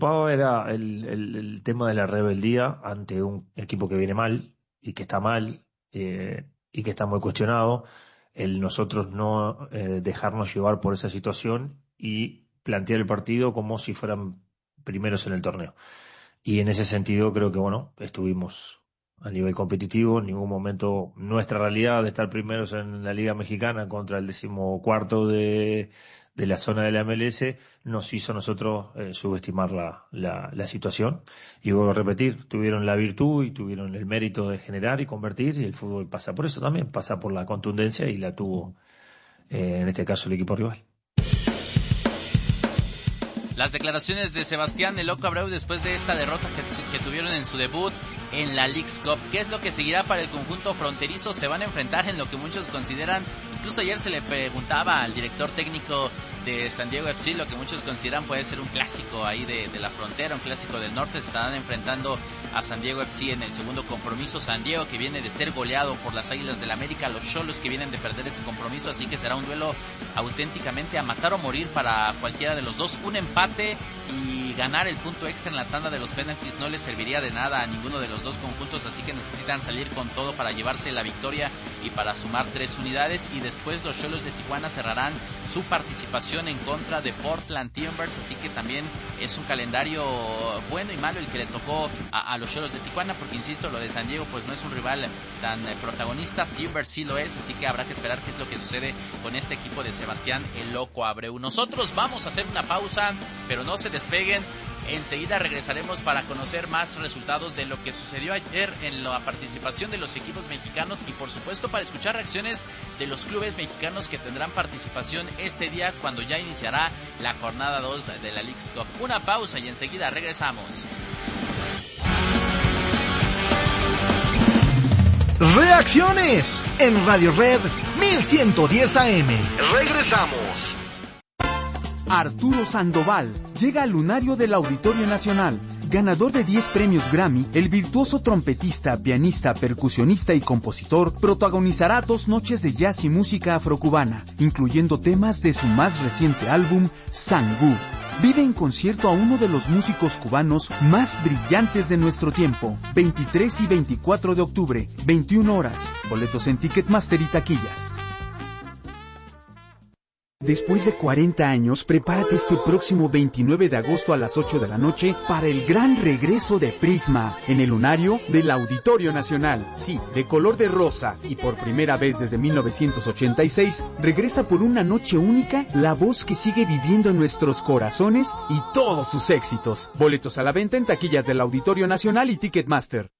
Pau era el tema de la rebeldía ante un equipo que viene mal y que está mal y que está muy cuestionado. El nosotros no dejarnos llevar por esa situación y plantear el partido como si fueran primeros en el torneo. Y en ese sentido creo que, bueno, estuvimos a nivel competitivo. En ningún momento nuestra realidad de estar primeros en la Liga Mexicana contra el 14º de la zona de la MLS nos hizo a nosotros subestimar la situación. Y vuelvo a repetir, tuvieron la virtud y tuvieron el mérito de generar y convertir, y el fútbol pasa por eso también, pasa por la contundencia, y la tuvo en este caso el equipo rival. Las declaraciones de Sebastián El Loco Abreu después de esta derrota que tuvieron en su debut en la Leagues Cup. ¿Qué es lo que seguirá para el conjunto fronterizo? Se van a enfrentar en lo que muchos consideran, incluso ayer se le preguntaba al director técnico de San Diego FC, lo que muchos consideran puede ser un clásico ahí de la frontera, un clásico del norte. Se estarán enfrentando a San Diego FC en el segundo compromiso. San Diego, que viene de ser goleado por las Águilas del América, los Xolos, que vienen de perder este compromiso, así que será un duelo auténticamente a matar o morir para cualquiera de los dos. Un empate y ganar el punto extra en la tanda de los penaltis no les serviría de nada a ninguno de los dos conjuntos, así que necesitan salir con todo para llevarse la victoria y para sumar 3 unidades. Y después los Xolos de Tijuana cerrarán su participación en contra de Portland Timbers, así que también es un calendario bueno y malo el que le tocó a los Xolos de Tijuana, porque insisto, lo de San Diego pues no es un rival tan protagonista. Timbers sí lo es, así que habrá que esperar qué es lo que sucede con este equipo de Sebastián El Loco Abreu. Nosotros vamos a hacer una pausa, pero no se despeguen. Enseguida regresaremos para conocer más resultados de lo que sucedió ayer en la participación de los equipos mexicanos y por supuesto para escuchar reacciones de los clubes mexicanos que tendrán participación este día cuando ya iniciará la jornada 2 de la Leagues Cup. Una pausa y enseguida regresamos. Reacciones en Radio Red 1110 AM. Regresamos. Arturo Sandoval llega al lunario del Auditorio Nacional. Ganador de 10 premios Grammy, el virtuoso trompetista, pianista, percusionista y compositor protagonizará 2 noches de jazz y música afrocubana, incluyendo temas de su más reciente álbum, Sangú. Vive en concierto a uno de los músicos cubanos más brillantes de nuestro tiempo. 23 y 24 de octubre, 21 horas. Boletos en Ticketmaster y taquillas. Después de 40 años, prepárate este próximo 29 de agosto a las 8 de la noche para el gran regreso de Prisma en el lunario del Auditorio Nacional. Sí, de color de rosa y por primera vez desde 1986, regresa por una noche única la voz que sigue viviendo en nuestros corazones y todos sus éxitos. Boletos a la venta en taquillas del Auditorio Nacional y Ticketmaster.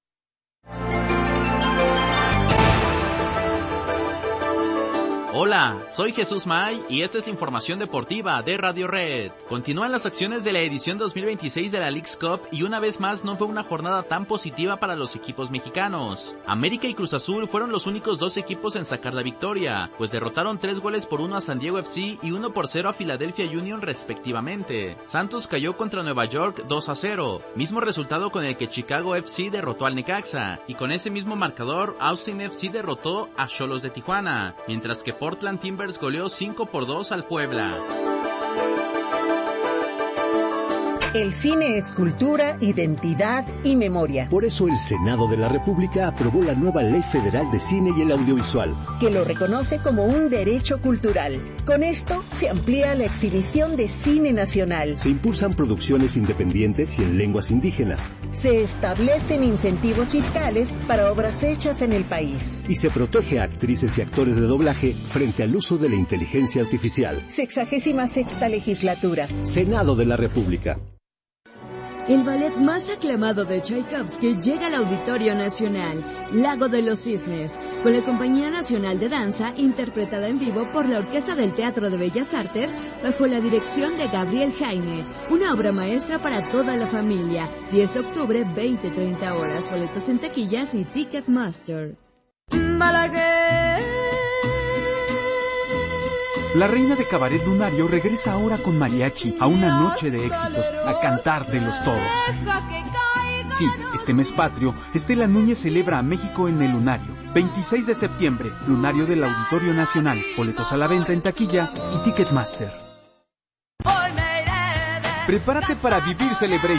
Hola, soy Jesús May y esta es la información deportiva de Radio Red. Continúan las acciones de la edición 2026 de la Leagues Cup y una vez más no fue una jornada tan positiva para los equipos mexicanos. América y Cruz Azul fueron los únicos 2 equipos en sacar la victoria, pues derrotaron 3-1 a San Diego FC y 1-0 a Philadelphia Union respectivamente. Santos cayó contra Nueva York 2-0, mismo resultado con el que Chicago FC derrotó al Necaxa, y con ese mismo marcador Austin FC derrotó a Xolos de Tijuana, mientras que Portland Timbers goleó 5-2 al Puebla. El cine es cultura, identidad y memoria. Por eso el Senado de la República aprobó la nueva Ley Federal de Cine y el Audiovisual, que lo reconoce como un derecho cultural. Con esto se amplía la exhibición de cine nacional. Se impulsan producciones independientes y en lenguas indígenas. Se establecen incentivos fiscales para obras hechas en el país. Y se protege a actrices y actores de doblaje frente al uso de la inteligencia artificial. 66ª legislatura. Senado de la República. El ballet más aclamado de Tchaikovsky llega al Auditorio Nacional, Lago de los Cisnes, con la Compañía Nacional de Danza, interpretada en vivo por la Orquesta del Teatro de Bellas Artes, bajo la dirección de Gabriel Jaime. Una obra maestra para toda la familia. 10 de octubre, 20-30 horas. Boletos en taquillas y Ticketmaster. La reina de cabaret lunario regresa ahora con mariachi a una noche de éxitos, a cantar de los toros. Sí, este mes patrio, Estela Núñez celebra a México en el lunario. 26 de septiembre, lunario del Auditorio Nacional. Boletos a la venta en taquilla y Ticketmaster. Prepárate para vivir Celebration